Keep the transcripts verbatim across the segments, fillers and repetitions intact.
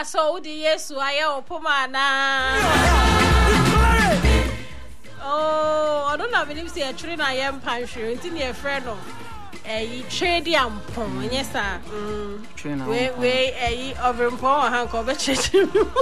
aso udi Yesu aye opoma na. Oh, I don't know if it's a train I am pancho. It's in your friend. Eh, trade yampon, yes, sir. Mm. We we eh over mpon hanko be church.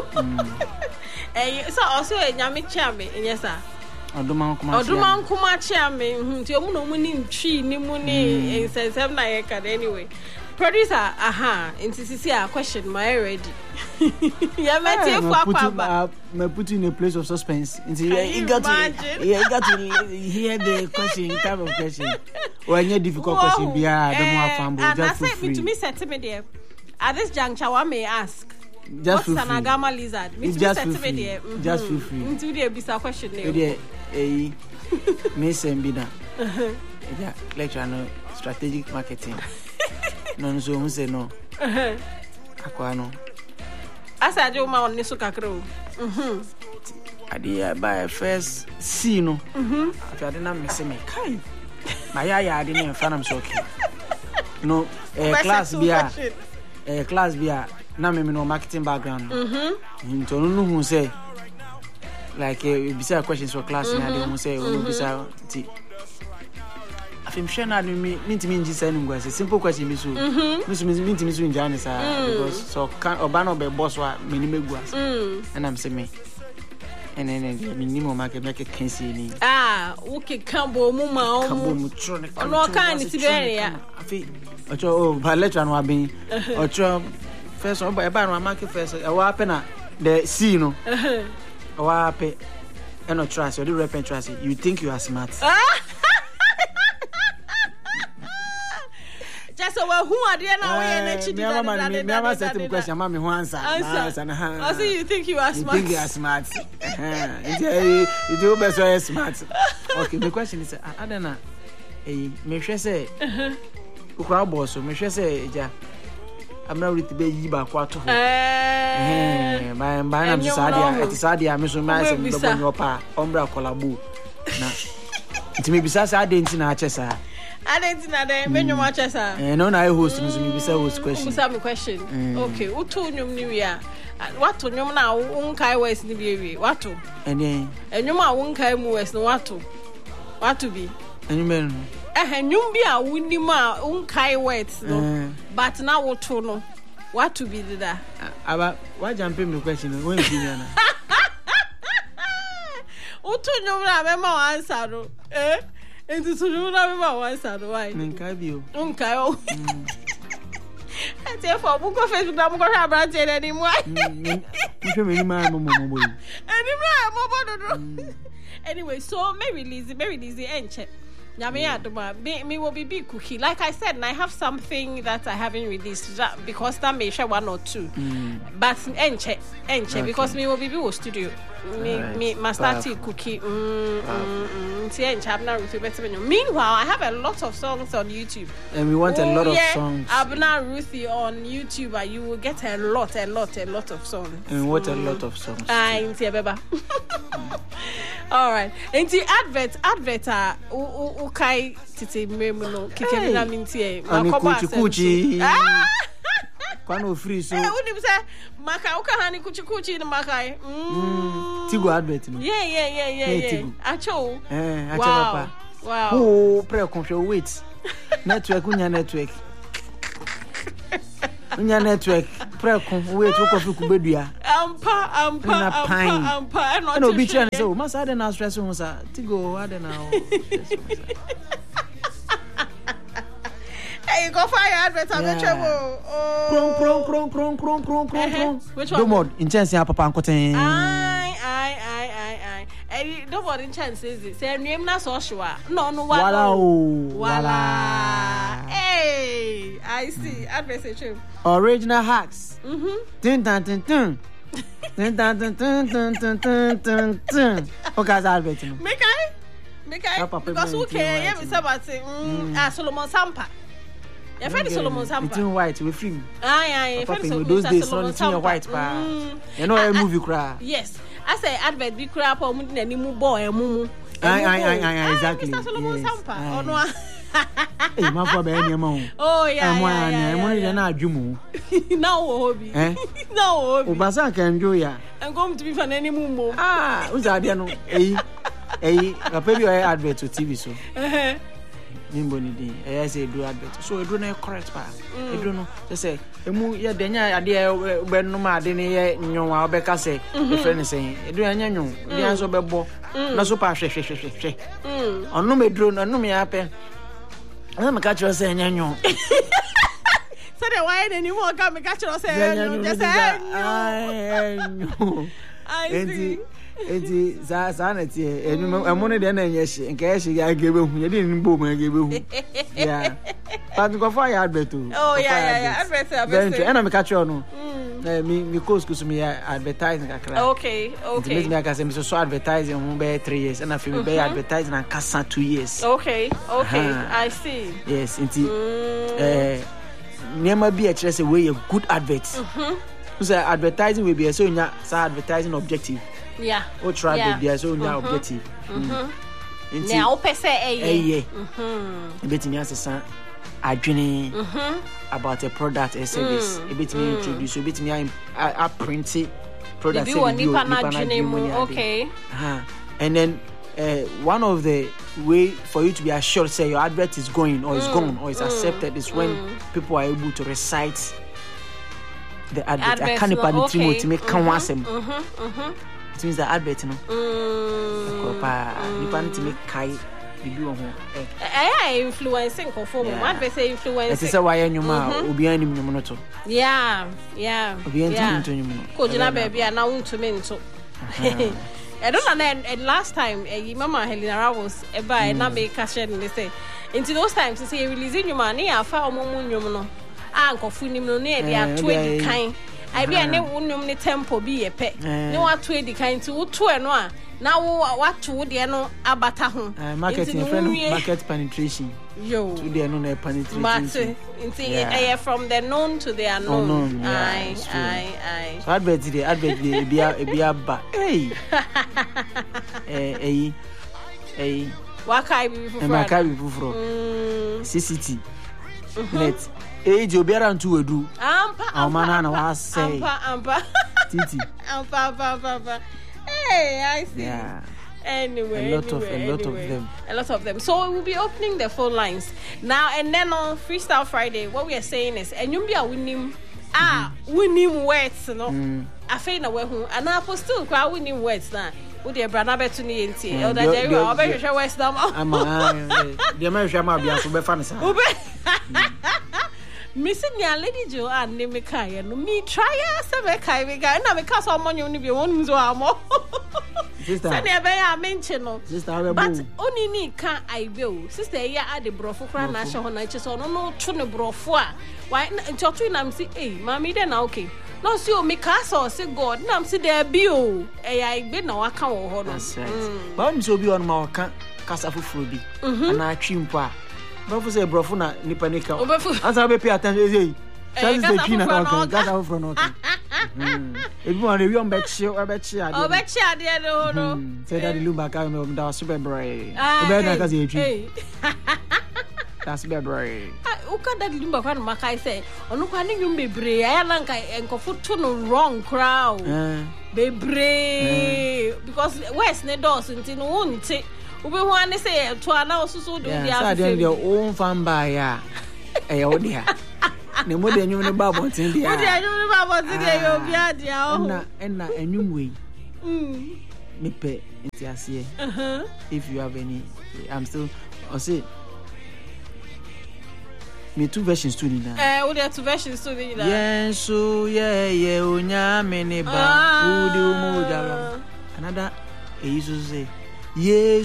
Eh, so also a nyame chiame, yes, sir. Oduman kuma. Oduman kuma chiame. Nti omu no mu ni ntwi ni mu ni ensensem na ye ka anyway. Producer, aha, nti sisi a question my ready. Yeah, me take for papa. Me put you in a place of suspense. Nti you got to you got to hear the question, type of question. When you difficult wow. question be a the more family just for free. To me set me there. At this juncture one may ask. Just what's an agama lizard? Me just set me there. Just for free. Into the bisa question there. Yeah, eh me sembina. Yeah, lecture no strategic marketing. No so who say no. Akwa no. Asa jo ma woni so kakro. Mhm. Ade by first see no. Mhm. After na me say me kai. My yaya ade na fa na me so okay. No, eh class bia. Eh class bia na me no marketing background. Mhm. Nto no hu say like eh bisa questions for class na ade hu say we bisa ti I'm sure na me need me nji say ngwa say simple question me so me so me need me so nja ne sa because so can oba no be boss wa me ni megu as and I'm say me and then me ni mo market make can see ni ah okay kambo mu ma o kambo mu tro ne ono kan ni tibere ya afi ocho oh ba lecture no abin ocho first oba e ba no market first e wa pe na the C no eh wa pe e no trust you the repent trust you think you are smart. So who are there now? We are not. Me ama me me ama set question. Ama me who answer. Answer. I see you think you are smart. You think you are smart. Eh, you do best so smart. Okay, the question is, I don't know. Eh, me hwe say. Ukra boss, me hwe say eja. I'm not ready to be yi ba kwa to ho. Eh, my my am Sadia. It is Sadia me so me say me bo nyo pa. Ombra kolabo. Na. It me bisa sa de nti na achesa. I didn't know that. When you watch us, eh, no, I host me. So me bisa host question. Bisa me question. Okay. Utu nyum ni wia. Watu nyum na unkai west ni biye. Watu. Ene. Enyum a unkai mu west no watu. Watu bi. Enyum no. Eh, nyum bi a wuni ma unkai west no. But na watu no. Watu bi dida. Aba, why jump me question? When you na. Utu nyum na me ma answer no. Eh? Into so you na me ma answer no why? Nkai bi o. Nkai o. Ate for bu ko Facebook na mu ko hwa branch e ni mu. Me hwe me ni ma mo mo mo. Eni bra mo bo do. Anyway, so me release, me release enche. Nyame adoma, me me will be big cookie. Like I said, and I have something that I haven't released that, because that may share one or two. Mm. But enche, enche, okay. Because me will be big studio. Me right. me mastati cookie. Mm, mm, mm. Meanwhile, I have a lot of songs on YouTube. And we want oh, a lot yeah. of songs. Abna Ruthie on YouTube, and you will get a lot, a lot, a lot of songs. And what mm. a lot of songs. Ah, inti beba. All right. Inti advert, advert ah ukai titi memuno kike na minti. Ani kuchi kuchi. Kwano free so. Eh, uni say maka uka hani kuchi kuchi ni makai. Mm. Tigo advert no. Yeah, yeah, yeah, yeah, yeah. yeah. Acho. Eh, acho wow. papa. Wow. Oh, pre confio wait. Network unya network. Unya network. Pre con wait wo kofi kubedua. Ampa, ampa, ampa, ampa. No be try say o masa dey na stress ho sa. Tigo ade na o. Hey, go fire advert on trouble. Oh. Kron kron kron kron kron kron kron. Which one? Domod in chance ya papa nkoten. Ai ai ai ai ai. Eh, domod in chance is it. Say name na so sure. No no wala. Wala o. Wala. Hey, I see. Advert say true. Original hacks. Mhm. Tin tan tin tin. Tin tan tin tin tin tin tin tin. Okay, advert no. Make I Make I because who care? Yeah, we say about ah Solomon Sampa. Your friend is Solomon Sampa. It's in white with film. Aye, aye. Your friend is those days not in white pa. You know a movie cry. Yes. I say advert be cry pa mu na ni mu boy mu mu. Aye, aye, aye, aye, exactly. Mister Solomon Sampa. Oh no. Eh, my father, any amount. Oh, yeah. I'm one, yeah, yeah, I'm only yeah, an adjumu. Now, hobby. Eh? No, hobby. Obasa can do ya. I'm going to be for any mumbo. Ah, who's that? Eh, eh, I pay you advert to T V so. Uh-huh. Nimbo ni din eh say do advert so edu na correct pa edu no say emu ye denya ade be no ma ade ne ye nwon a obeka say e friend say edu anya nwon di anso bebo na so pa hwe hwe hwe hwe onu me dro no me ape na me ka tro say anya nwon so the why any more ka me ka tro say anya nwon just say nwon I enti za za na tie enu emu ne de na enye hye nka hye ga gebe hu ye de ni bo ma gebe hu yeah but go for ya advert oh yeah yeah yeah advert advert then ena me catch you no eh mi mi course ku me advertising kakra okay okay me ka say me so advertising mo be three years and after me be advertising and kasa two years okay okay I see yes enti eh nema bi a kire say we a good advert mhm so advertising we be so nya sa advertising objective. Yeah. Oh, try yeah. the so now objective. Mhm. Now pese eye. Eh. Mhm. Ebeti mi asesa adwene mhm about a product or service. Ebeti mi introduce, ebeti mi a print it product service. Okay. Uh-huh. And then uh, one of the way for you to be assured say your advert is going or is mm. gone or is mm. accepted is when mm. people are able to recite the advert. I can't even okay. to make can once them. Mhm. Mhm. It means the advert no mm pa nipa nti me kai bibi wo ho eh influencing conform advert say influence it is why anyuma obi anim nyum no to yeah yeah obi anim to nyum no ko jina baby na wuntumi nto I don't know and last time eh mama Helena was e ba na me ka share ni say into those times say release nyuma na ya fa omomu nyum no ankofu nim no na e dia to edi kan I be ane wonum ne tempo bi ye pe ne wato edi kan ti woto e no a na wo wato de no abata ho marketing friend market penetration yo to de no na penetration market yeah from the known to the unknown I I I so advert de advert de bia bia ba hey eh eh eh wakai bi fufuro wakai bi fufuro C C T net age obiara ntu wedu ampa amana na wa say ampa ampa titi ampa ampa ampa hey I see yeah anyway a lot anyway, of a anyway, lot of them a lot of them so we will be opening the phone lines now and then on Freestyle Friday what we are saying is enyum bia winim ah winim words no afei na we hu ana apostle kwa winim words na wo de bra na beto ni enti elder Jerry wa obehwehwe words na ama de ma hwehwe ma bia so be fa ne sa Missing ya Lady Joanne ne me kai no me try se me kai me ga na me ka so monyo ni bi wonu zo amo sister se ne be ya mention no sister but oni ni ka aibe o sister ya ade brofo kra na hye ho na che so no no to ne brofo a why ntoto na msi eh mami de na okay no si o me ka so se God na msi de bi o e ya igbe na waka wo ho no ba msi obi on ma waka kasa fufuro bi ana twimpo a Brofo say brofo na nipa nika. Answer be pay attention say. Chances the key na okay. Gather over from okay. If you want to be on bet show, I bet you. Oh, bet you dey no no. Say that the lumba ka me da super brave. Obe na ka say etwi. That's super brave. O ka that lumba kwa ma kai say, onu kwa ni nyum bebre ya na nka enkofo to no wrong crowd. Bebre because west ne doors nti no wonti. Ube hu ane say to ana osusu do dia afese. Sa dem o fan ba ya. Eh o dia. Ne mo de nyum ne ba bontin dia. Mo de nyum ne ba bontin dia yo bia dia o. Na na enyum we. Mm. Me pe enti ase. Uh-huh. If you have any I'm still I say me two versions to ni na. Eh o de two versions to ni na. Yes so yeah yeah onya me ne ba. U de mo da. Another e yiso say yes